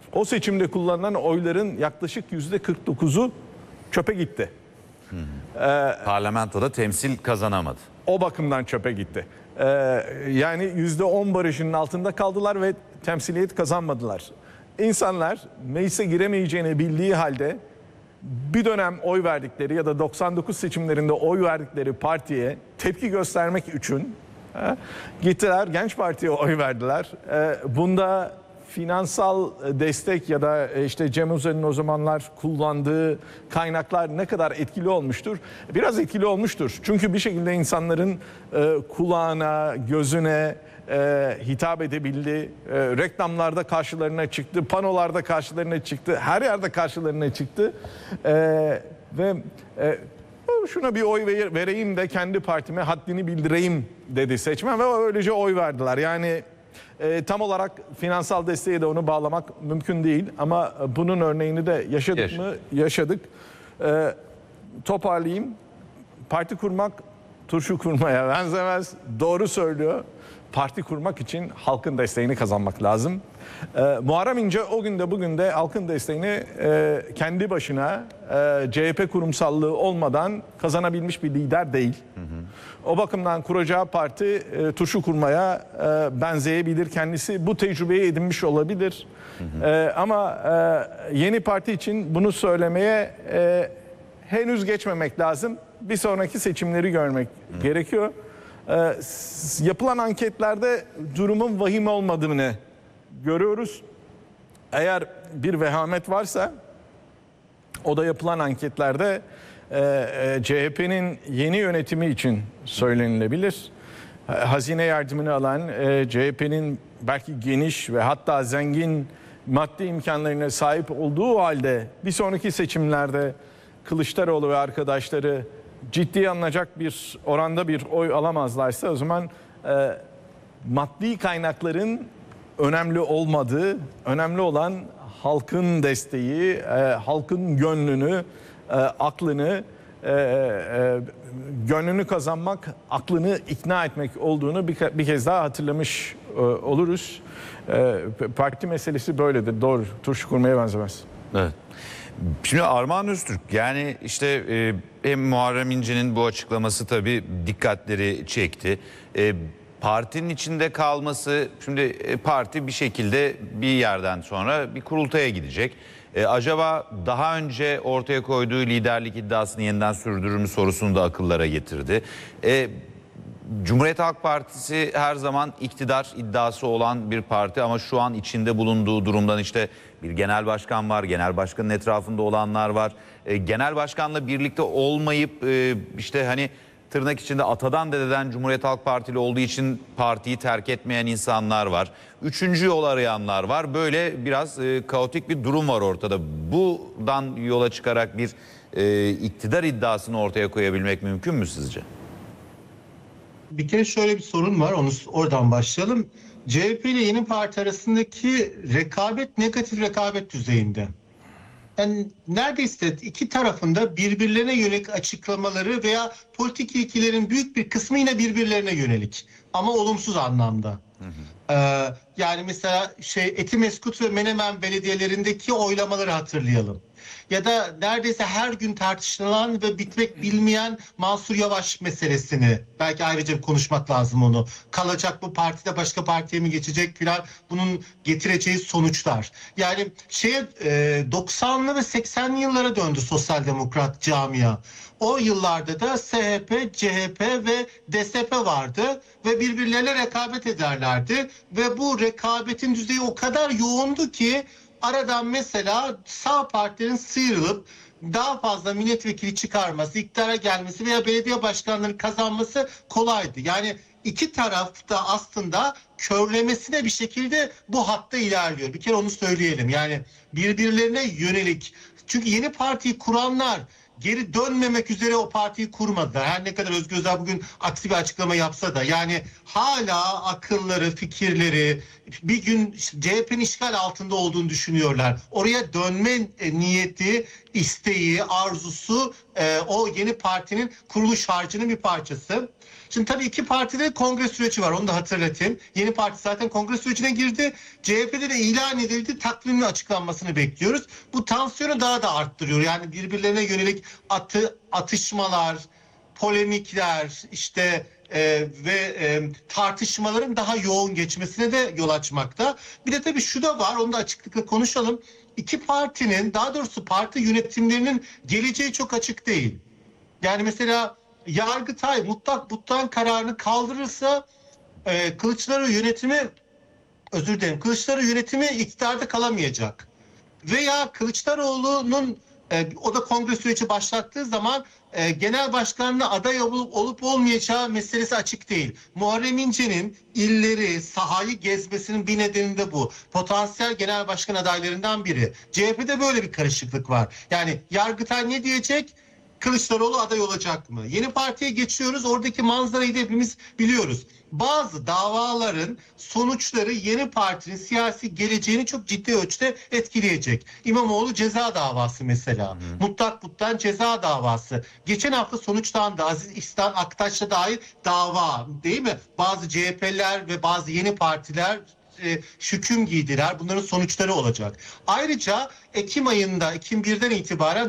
O seçimde kullanılan oyların yaklaşık yüzde kırk dokuzu çöpe gitti. Parlamentoda temsil kazanamadı. O bakımdan çöpe gitti. Ee, yani yüzde on barajının altında kaldılar ve temsiliyet kazanmadılar. İnsanlar meclise giremeyeceğini bildiği halde bir dönem oy verdikleri ya da doksan dokuz seçimlerinde oy verdikleri partiye tepki göstermek için e, gittiler Genç Parti'ye oy verdiler. E, bunda finansal destek ya da işte Cem Uzan'ın o zamanlar kullandığı kaynaklar ne kadar etkili olmuştur? Biraz etkili olmuştur. Çünkü bir şekilde insanların e, kulağına, gözüne e, hitap edebildi. E, reklamlarda karşılarına çıktı, panolarda karşılarına çıktı, her yerde karşılarına çıktı. E, ve e, şuna bir oy vereyim de kendi partime haddini bildireyim dedi seçmen ve öylece oy verdiler. Yani E, tam olarak finansal desteğe de onu bağlamak mümkün değil ama bunun örneğini de yaşadık Yaş. mı? Yaşadık. E, toparlayayım. Parti kurmak turşu kurmaya benzemez. Doğru söylüyor. Parti kurmak için halkın desteğini kazanmak lazım. E, Muharrem İnce o günde bugün de halkın desteğini e, kendi başına e, C H P kurumsallığı olmadan kazanabilmiş bir lider değil. Hı hı. O bakımdan kuracağı parti e, turşu kurmaya e, benzeyebilir. Kendisi bu tecrübeyi edinmiş olabilir. Hı hı. E, ama e, yeni parti için bunu söylemeye e, henüz geçmemek lazım. Bir sonraki seçimleri görmek hı. gerekiyor. E, yapılan anketlerde durumun vahim olmadığını görüyoruz. Eğer bir vehamet varsa o da yapılan anketlerde e, e, C H P'nin yeni yönetimi için söylenilebilir. E, hazine yardımını alan e, C H P'nin belki geniş ve hatta zengin maddi imkanlarına sahip olduğu halde bir sonraki seçimlerde Kılıçdaroğlu ve arkadaşları ciddiye alınacak bir oranda bir oy alamazlarsa o zaman e, maddi kaynakların önemli olmadığı, önemli olan halkın desteği, e, halkın gönlünü, e, aklını, e, e, gönlünü kazanmak, aklını ikna etmek olduğunu bir, bir kez daha hatırlamış e, oluruz. E, parti meselesi böyledir, doğru. Turşu kurmaya benzemez. Evet. Şimdi Armağan Öztürk, yani işte e, hem Muharrem İnce'nin bu açıklaması tabii dikkatleri çekti. E, partinin içinde kalması, şimdi e, parti bir şekilde bir yerden sonra bir kurultaya gidecek. E, acaba daha önce ortaya koyduğu liderlik iddiasını yeniden sürdürür mü sorusunu da akıllara getirdi. E, Cumhuriyet Halk Partisi her zaman iktidar iddiası olan bir parti ama şu an içinde bulunduğu durumdan işte bir genel başkan var, genel başkanın etrafında olanlar var. E, genel başkanla birlikte olmayıp e, işte hani tırnak içinde atadan dededen Cumhuriyet Halk Partili olduğu için partiyi terk etmeyen insanlar var. Üçüncü yol arayanlar var. Böyle biraz e, kaotik bir durum var ortada. Buradan yola çıkarak bir e, iktidar iddiasını ortaya koyabilmek mümkün mü sizce? Bir kere şöyle bir sorun var, onu oradan başlayalım. C H P ile yeni parti arasındaki rekabet negatif rekabet düzeyinde. Yani neredeyse iki tarafında birbirlerine yönelik açıklamaları veya politik ilkelerin büyük bir kısmı yine birbirlerine yönelik. Ama olumsuz anlamda. Hı hı. Ee, yani mesela şey Etimeskut ve Menemen belediyelerindeki oylamaları hatırlayalım. Ya da neredeyse her gün tartışılan ve bitmek bilmeyen Mansur Yavaş meselesini belki ayrıca konuşmak lazım onu. Kalacak bu partide başka partiye mi geçecek filan, bunun getireceği sonuçlar. Yani şeye doksanlı ve seksenli yıllara döndü sosyal demokrat camia. O yıllarda da S H P, C H P ve D S P vardı ve birbirlerine rekabet ederlerdi ve bu rekabetin düzeyi o kadar yoğundu ki aradan mesela sağ partilerin sıyrılıp daha fazla milletvekili çıkarması, iktidara gelmesi veya belediye başkanları kazanması kolaydı. Yani iki taraf da aslında körlemesine bir şekilde bu hatta ilerliyor. Bir kere onu söyleyelim. Yani birbirlerine yönelik. Çünkü yeni partiyi kuranlar geri dönmemek üzere o partiyi kurmadılar. Her ne kadar Özgür Özel bugün aksi bir açıklama yapsa da, yani hala akılları, fikirleri bir gün C H P'nin işgal altında olduğunu düşünüyorlar. Oraya dönme niyeti, isteği, arzusu e, o yeni partinin kuruluş harcının bir parçası. Şimdi tabii iki partide kongre süreci var, onu da hatırlatayım. Yeni parti zaten kongre sürecine girdi. C H P'de de ilan edildi, takvimin açıklanmasını bekliyoruz. Bu tansiyonu daha da arttırıyor. Yani birbirlerine yönelik atı, atışmalar, polemikler işte e, ve e, tartışmaların daha yoğun geçmesine de yol açmakta. Bir de tabii şu da var, onu da açıklıkla konuşalım. İki partinin, daha doğrusu parti yönetimlerinin geleceği çok açık değil. Yani mesela Yargıtay mutlak buttan kararını kaldırırsa e, Kılıçdaroğlu yönetimi özür dilerim Kılıçdaroğlu yönetimi iktidarda kalamayacak. Veya Kılıçdaroğlu'nun e, o da kongre süreci başlattığı zaman e, genel başkanlığa aday olup, olup olmayacağı meselesi açık değil. Muharrem İnce'nin illeri, sahayı gezmesinin bir nedeni de bu. Potansiyel genel başkan adaylarından biri. C H P'de böyle bir karışıklık var. Yani Yargıtay ne diyecek? Kılıçdaroğlu aday olacak mı? Yeni partiye geçiyoruz. Oradaki manzarayı da hepimiz biliyoruz. Bazı davaların sonuçları yeni partinin siyasi geleceğini çok ciddi ölçüde etkileyecek. İmamoğlu ceza davası mesela. Hı. Mutlak buttan ceza davası. Geçen hafta sonuçlandı. Aziz İhsan Aktaş'la dair dava, değil mi? Bazı C H P'liler ve bazı yeni partiler e, hüküm giydiler. Bunların sonuçları olacak. Ayrıca Ekim ayında, Ekim birden itibaren